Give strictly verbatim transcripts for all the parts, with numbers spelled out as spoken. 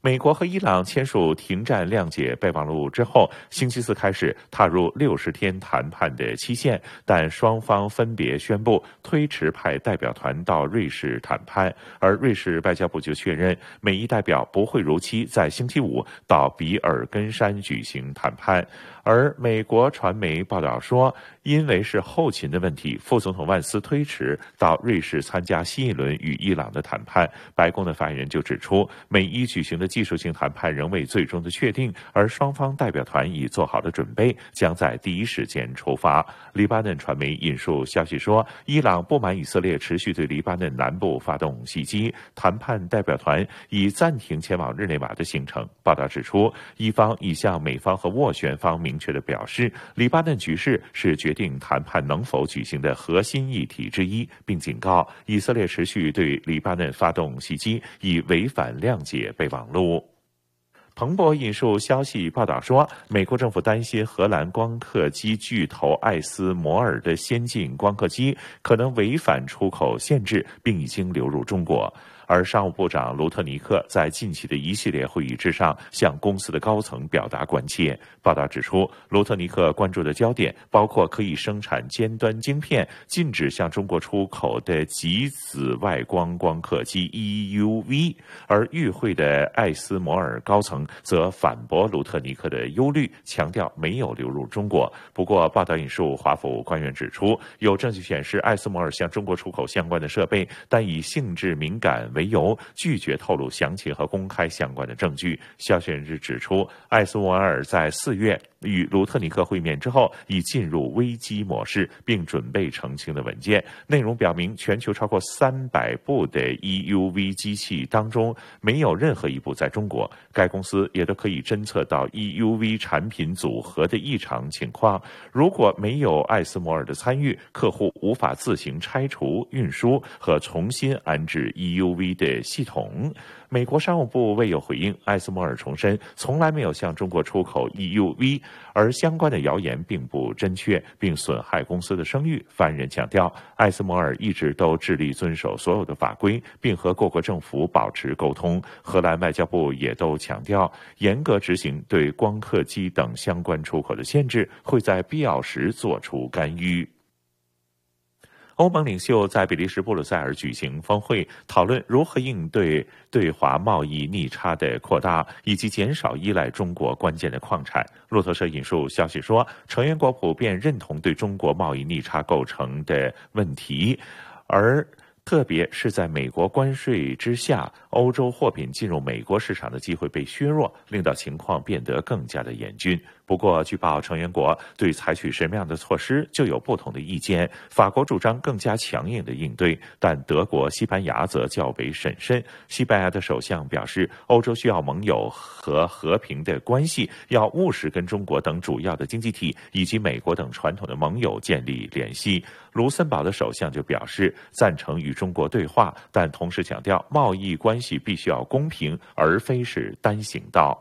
美国和伊朗签署停战谅解备忘录之后，星期四开始踏入六十天谈判的期限，但双方分别宣布推迟派代表团到瑞士谈判，而瑞士外交部就确认，美伊代表不会如期在星期五到比尔根山举行谈判。而美国传媒报道说，因为是后勤的问题，副总统万斯推迟到瑞士参加新一轮与伊朗的谈判。白宫的发言人就指出，美伊举行的技术性谈判仍未最终的确定，而双方代表团已做好了准备，将在第一时间出发。黎巴嫩传媒引述消息说，伊朗不满以色列持续对黎巴嫩南部发动袭击，谈判代表团已暂停前往日内瓦的行程。报道指出，伊方已向美方和斡旋方明确的表示，黎巴嫩局势是决定谈判能否举行的核心议题之一，并警告以色列持续对黎巴嫩发动袭击已违反谅解备忘录。彭博引述消息报道说，美国政府担心荷兰光刻机巨头艾斯摩尔的先进光刻机可能违反出口限制，并已经流入中国。而商务部长卢特尼克在近期的一系列会议之上向公司的高层表达关切。报道指出，卢特尼克关注的焦点包括可以生产尖端晶片、禁止向中国出口的极紫外光光刻机 E U V， 而与会的艾斯摩尔高层则反驳卢特尼克的忧虑，强调没有流入中国。不过，报道引述华府官员指出，有证据显示艾斯摩尔向中国出口相关的设备，但以性质敏感为由，拒绝透露详情和公开相关的证据。消息人士指出，艾斯摩尔在四月与卢特尼克会面之后，已进入危机模式，并准备澄清的文件内容表明，全球超过三百部的 E U V 机器当中，没有任何一部在中国。该公司也都可以侦测到 E U V 产品组合的异常情况。如果没有艾斯摩尔的参与，客户无法自行拆除、运输和重新安置 E U V 的系统。美国商务部未有回应，艾斯摩尔重申从来没有向中国出口 E U V， 而相关的谣言并不真确，并损害公司的声誉。发言人强调，艾斯摩尔一直都致力遵守所有的法规，并和各国政府保持沟通。荷兰外交部也都强调，严格执行对光刻机等相关出口的限制，会在必要时做出干预。欧盟领袖在比利时布鲁塞尔举行峰会，讨论如何应对对华贸易逆差的扩大，以及减少依赖中国关键的矿产。路透社引述消息说，成员国普遍认同对中国贸易逆差构成的问题，而特别是在美国关税之下，欧洲货品进入美国市场的机会被削弱，令到情况变得更加的严峻。不过，据报成员国对采取什么样的措施就有不同的意见。法国主张更加强硬的应对，但德国、西班牙则较为审慎。西班牙的首相表示，欧洲需要盟友和和平的关系，要务实跟中国等主要的经济体以及美国等传统的盟友建立联系。卢森堡的首相就表示赞成与中国对话，但同时强调贸易关系必须要公平，而非是单行道。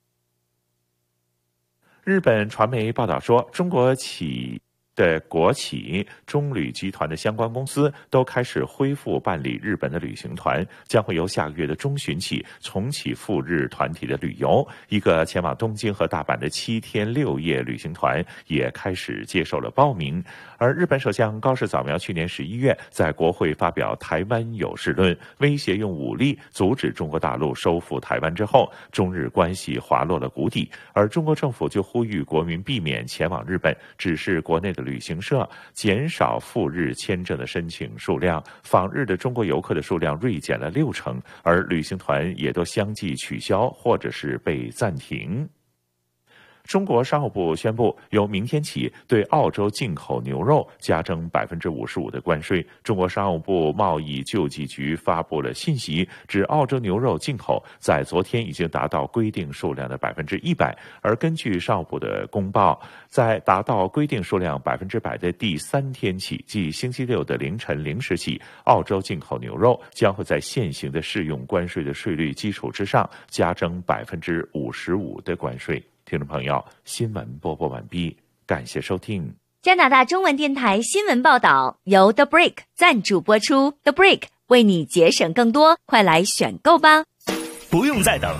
日本传媒报道说，中国企的国企中旅集团的相关公司都开始恢复办理日本的旅行团，将会由下个月的中旬起重启赴日团体的旅游。一个前往东京和大阪的七天六夜旅行团也开始接受了报名。而日本首相高市早苗去年十一月在国会发表台湾有事论，威胁用武力阻止中国大陆收复台湾之后，中日关系滑落了谷底。而中国政府就呼吁国民避免前往日本，指示国内的旅行社减少赴日签证的申请数量，访日的中国游客的数量锐减了六成，而旅行团也都相继取消或者是被暂停。中国商务部宣布，由明天起对澳洲进口牛肉加征百分之五十五的关税。中国商务部贸易救济局发布了信息，指澳洲牛肉进口在昨天已经达到规定数量的百分之一百。而根据商务部的公报，在达到规定数量百分之百的第三天起，即星期六的凌晨零时起，澳洲进口牛肉将会在现行的适用关税的税率基础之上加征百分之五十五的关税。听众朋友，新闻播报完毕，感谢收听。 加拿大中文电台新闻报道由 The Brick 赞助播出 ，The Brick 为你节省更多，快来选购吧！ 不用再等。